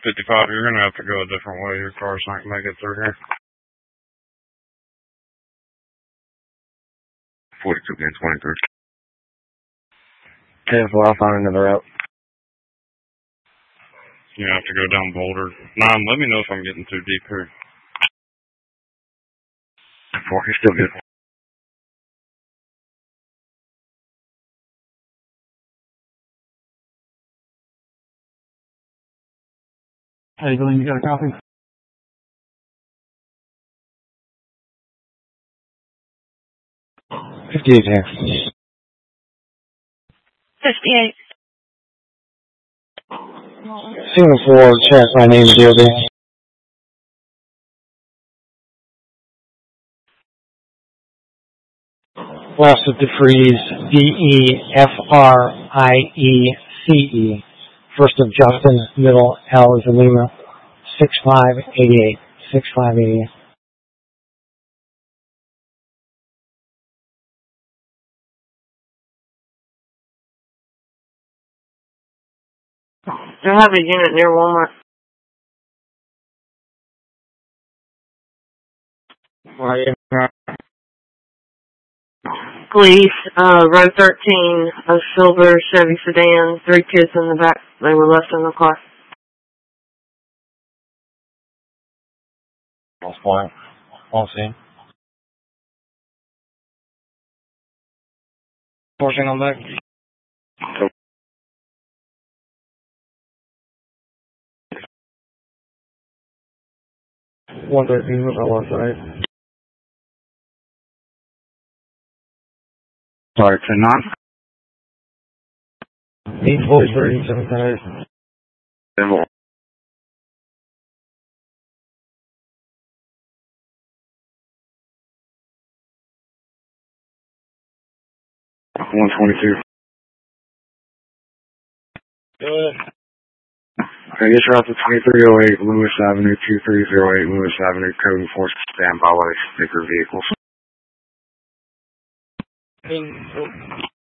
55, you're going to have to go a different way. Your car's not going to make it through here. 42 again, 23. Okay, well, I'll find another route. You have to go down Boulder. 9, let me know if I'm getting too deep here. 4, you're still good. Hey, Glenn, you got a copy? $58. 58. 4, check my name, DOB. Last of DeFries, DEFRIECE. First of Justin, middle L is Lima. 6588. 6588. I have a unit near Walmart. Police, row 13, a silver Chevy sedan, 3 kids in the back. They were left in the car. That's fine. I'll see. Portion on back. 113 was on one side. Sorry, 10-9. 843, 710. 122. Good. Okay, get your out to 2308 Lewis Avenue, 2308 Lewis Avenue, code enforcement standby while they sticker vehicles.